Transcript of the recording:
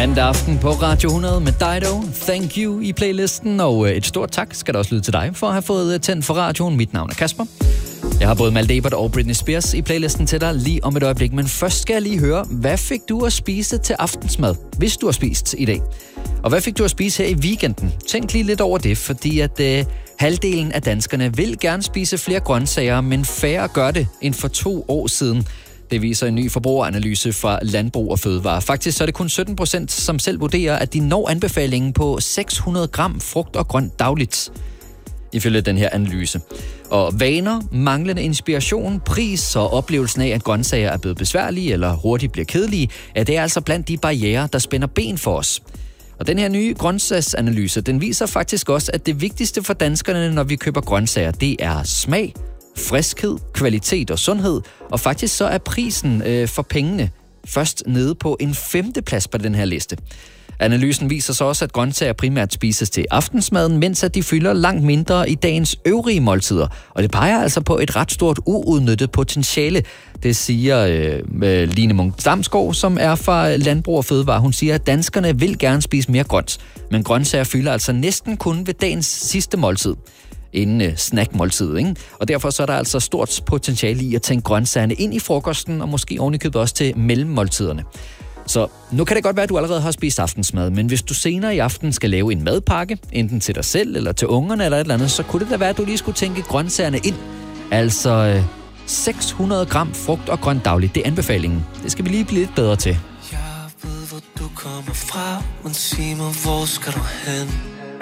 Mandag aften på Radio 100 med Dido. Thank you i playlisten, og et stort tak skal der også lyde til dig for at have fået tændt for radioen. Mit navn er Kasper. Jeg har både Malte Ebert og Britney Spears i playlisten til dig lige om et øjeblik, men først skal jeg lige høre, hvad fik du at spise til aftensmad, hvis du har spist i dag? Og hvad fik du at spise her i weekenden? Tænk lige lidt over det, fordi at halvdelen af danskerne vil gerne spise flere grøntsager, men færre gør det end for 2 år siden. Det viser en ny forbrugeranalyse fra Landbrug og Fødevare. Faktisk så er det kun 17%, som selv vurderer, at de når anbefalingen på 600 gram frugt og grønt dagligt, ifølge den her analyse. Og vaner, manglende inspiration, pris og oplevelsen af, at grøntsager er blevet besværlige eller hurtigt bliver kedelige, det er altså blandt de barrierer, der spænder ben for os. Og den her nye grøntsagsanalyse, den viser faktisk også, at det vigtigste for danskerne, når vi køber grøntsager, det er smag, friskhed, kvalitet og sundhed. Og faktisk så er prisen for pengene først nede på en 5. plads på den her liste. Analysen viser så også, at grøntsager primært spises til aftensmaden, mens at de fylder langt mindre i dagens øvrige måltider. Og det peger altså på et ret stort uudnyttet potentiale. Det siger Line Munk Damsgaard, som er fra Landbrug og Fødevare. Hun siger, at danskerne vil gerne spise mere grønt, men grøntsager fylder altså næsten kun ved dagens sidste måltid, inden snackmåltid, ikke? Og derfor så er der altså stort potentiale i at tænke grøntsagerne ind i frokosten, og måske ovenikøbet også til mellemmåltiderne. Så nu kan det godt være, at du allerede har spist aftensmad, men hvis du senere i aften skal lave en madpakke, enten til dig selv eller til ungerne eller et eller andet, så kunne det da være, at du lige skulle tænke grøntsagerne ind. Altså 600 gram frugt og grønt dagligt, det er anbefalingen. Det skal vi lige blive lidt bedre til. Jeg ved, hvor du kommer fra, men sig mig, hvor skal du hen?